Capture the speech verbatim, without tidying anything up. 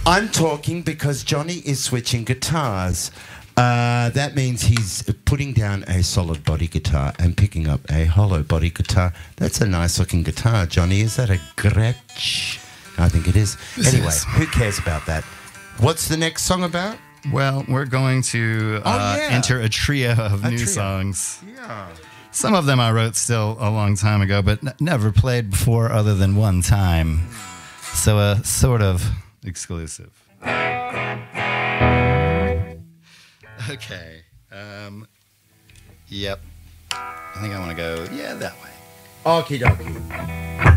I'm talking because Johnny is switching guitars. Uh, that means he's putting down a solid body guitar and picking up a hollow body guitar. That's a nice looking guitar, Johnny. Is that a Gretsch? I think it is. This anyway, is. who cares about that? What's the next song about? Well, we're going to uh, Oh, yeah. enter a trio of A new trio. songs. Yeah. Some of them I wrote still a long time ago, but n- never played before other than one time. So a sort of exclusive. Okay. Um, yep. I think I want to go, yeah, that way. Okie dokie.